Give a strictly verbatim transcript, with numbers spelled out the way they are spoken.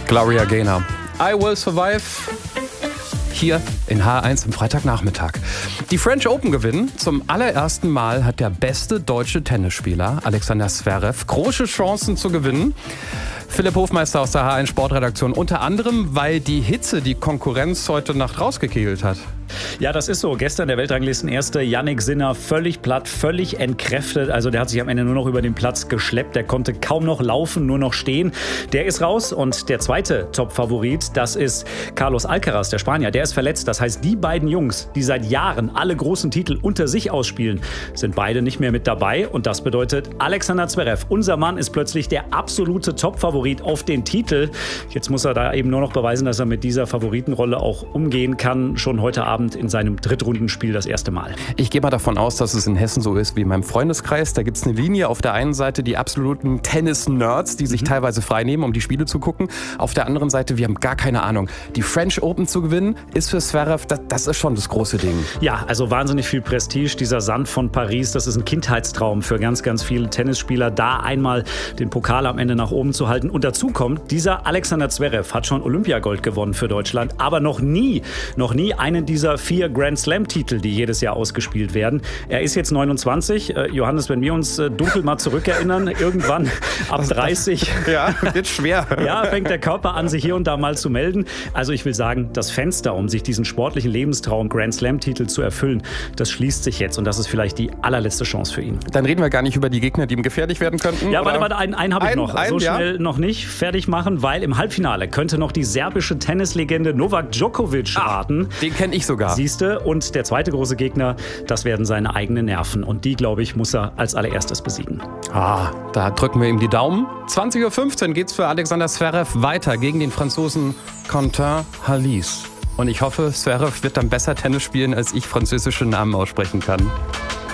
Gloria Gaynor. I Will Survive. Hier in H eins im Freitagnachmittag. Die French Open gewinnen. Zum allerersten Mal hat der beste deutsche Tennisspieler, Alexander Zverev, große Chancen zu gewinnen. Philipp Hofmeister aus der H eins Sportredaktion. Unter anderem, weil die Hitze die Konkurrenz heute Nacht rausgekegelt hat. Ja, das ist so. Gestern der Weltranglistenerste Jannik Sinner völlig platt, völlig entkräftet. Also der hat sich am Ende nur noch über den Platz geschleppt. Der konnte kaum noch laufen, nur noch stehen. Der ist raus. Und der zweite Top-Favorit, das ist Carlos Alcaraz, der Spanier. Der ist verletzt. Das heißt, die beiden Jungs, die seit Jahren alle großen Titel unter sich ausspielen, sind beide nicht mehr mit dabei. Und das bedeutet, Alexander Zverev, unser Mann, ist plötzlich der absolute Top-Favorit auf den Titel. Jetzt muss er da eben nur noch beweisen, dass er mit dieser Favoritenrolle auch umgehen kann. Schon heute Abend in seinem Drittrundenspiel das erste Mal. Ich gehe mal davon aus, dass es in Hessen so ist wie in meinem Freundeskreis. Da gibt es eine Linie. Auf der einen Seite die absoluten Tennis-Nerds, die sich mhm. teilweise frei nehmen, um die Spiele zu gucken. Auf der anderen Seite, wir haben gar keine Ahnung. Die French Open zu gewinnen, ist für Zverev, das, das ist schon das große Ding. Ja, also wahnsinnig viel Prestige. Dieser Sand von Paris, das ist ein Kindheitstraum für ganz, ganz viele Tennisspieler, da einmal den Pokal am Ende nach oben zu halten. Und dazu kommt, dieser Alexander Zverev hat schon Olympiagold gewonnen für Deutschland, aber noch nie, noch nie einen dieser vier Grand Slam-Titel, die jedes Jahr ausgespielt werden. Er ist jetzt neunundzwanzig. Äh, Johannes, wenn wir uns äh, dunkel mal zurückerinnern, irgendwann ab dreißig. Ja, wird schwer. Ja, fängt der Körper an, sich hier und da mal zu melden. Also ich will sagen, das Fenster, um sich diesen sportlichen Lebenstraum Grand Slam-Titel zu erfüllen, das schließt sich jetzt. Und das ist vielleicht die allerletzte Chance für ihn. Dann reden wir gar nicht über die Gegner, die ihm gefährlich werden könnten. Ja, oder? warte, warte, einen, einen habe ich ein, noch. ein, so ja. schnell noch nicht fertig machen, weil im Halbfinale könnte noch die serbische Tennislegende Novak Djokovic warten. Den kenne ich sogar. Siehste, und der zweite große Gegner, das werden seine eigenen Nerven. Und die, glaube ich, muss er als allererstes besiegen. Ah, da drücken wir ihm die Daumen. zwanzig Uhr fünfzehn geht's für Alexander Zverev weiter gegen den Franzosen Quentin Halys. Und ich hoffe, Zverev wird dann besser Tennis spielen, als ich französische Namen aussprechen kann.